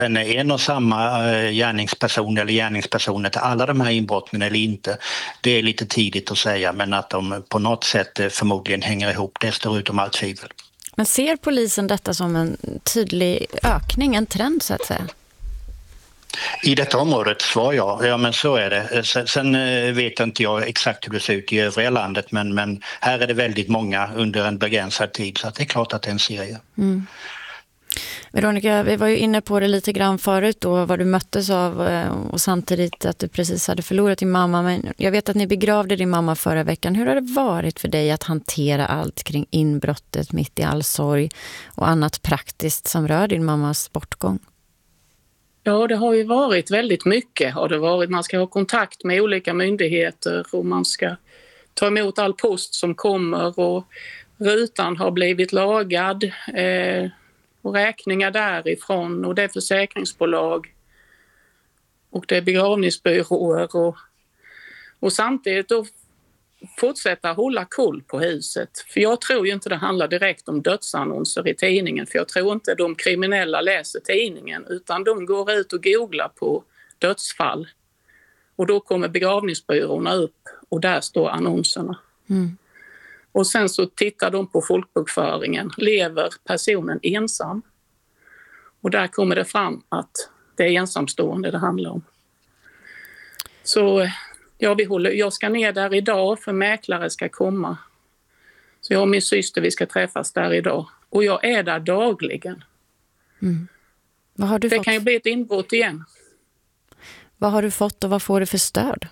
en och samma gärningsperson eller gärningspersoner till alla de här inbrotten eller inte, det är lite tidigt att säga, men att de på något sätt förmodligen hänger ihop, det står utom allt tvivel. Men ser polisen detta som en tydlig ökning, en trend så att säga? I detta området svar ja, men så är det. Sen vet inte jag exakt hur det ser ut i övriga landet, men här är det väldigt många under en begränsad tid, så att det är klart att det är en serie. Mm. Veronica, vi var ju inne på det lite grann förut då, vad du möttes av och samtidigt att du precis hade förlorat din mamma. Men jag vet att ni begravde din mamma förra veckan. Hur har det varit för dig att hantera allt kring inbrottet mitt i all sorg och annat praktiskt som rör din mammas bortgång? Ja, det har ju varit väldigt mycket. Man ska ha kontakt med olika myndigheter och man ska ta emot all post som kommer och rutan har blivit lagad. Och räkningar därifrån och det är försäkringsbolag och det är begravningsbyråer och samtidigt då fortsätta hålla koll på huset. För jag tror ju inte det handlar direkt om dödsannonser i tidningen, för jag tror inte de kriminella läser tidningen utan de går ut och googlar på dödsfall och då kommer begravningsbyråerna upp och där står annonserna. Mm. Och sen så tittar de på folkbokföringen. Lever personen ensam? Och där kommer det fram att det är ensamstående det handlar om. Så jag ska ner där idag för mäklare ska komma. Så jag och min syster vi ska träffas där idag. Och jag är där dagligen. Mm. Vad har du det fått? Kan ju bli ett inbrott igen. Vad har du fått och vad får du för stöd?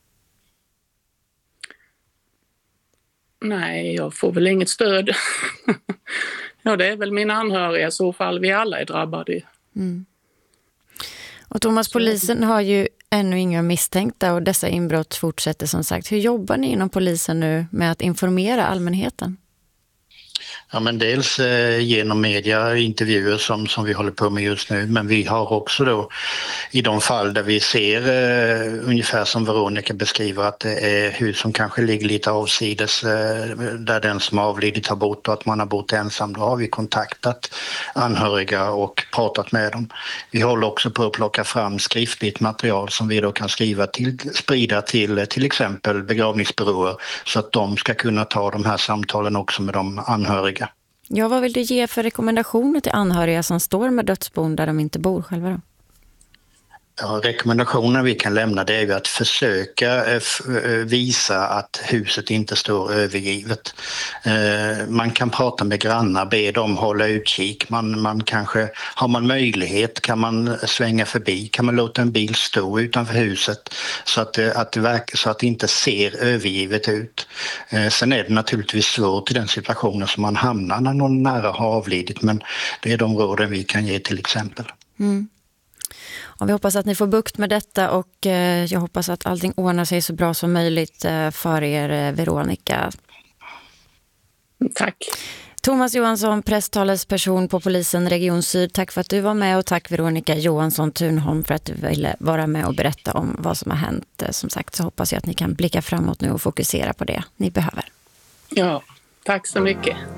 Nej, jag får väl inget stöd. Ja, det är väl mina anhöriga i så fall. Vi alla är drabbade. Mm. Och Thomas, polisen har ju ännu inga misstänkta och dessa inbrott fortsätter som sagt. Hur jobbar ni inom polisen nu med att informera allmänheten? Ja, men dels genom media, intervjuer som vi håller på med just nu, men vi har också då i de fall där vi ser ungefär som Veronica beskriver att det är hus som kanske ligger lite avsides där den som har avlidit har bott och att man har bott ensam, då har vi kontaktat anhöriga och pratat med dem. Vi håller också på att plocka fram skriftligt material som vi då kan sprida till exempel begravningsbyråer så att de ska kunna ta de här samtalen också med de anhöriga. Ja, vad vill du ge för rekommendationer till anhöriga som står med dödsbon där de inte bor själva då? Ja, rekommendationen vi kan lämna det är ju att försöka visa att huset inte står övergivet. Man kan prata med grannar, be dem hålla utkik. Man kanske, har man möjlighet kan man svänga förbi, kan man låta en bil stå utanför huset så att det inte ser övergivet ut. Sen är det naturligtvis svårt i den situationen som man hamnar när någon nära har avlidit, men det är de råden vi kan ge till exempel. Mm. Och vi hoppas att ni får bukt med detta och jag hoppas att allting ordnar sig så bra som möjligt för er, Veronica. Tack. Thomas Johansson, presstalesperson på polisen Region Syd. Tack för att du var med och tack Veronica Johansson Thunholm för att du ville vara med och berätta om vad som har hänt. Som sagt så hoppas jag att ni kan blicka framåt nu och fokusera på det ni behöver. Ja, tack så mycket.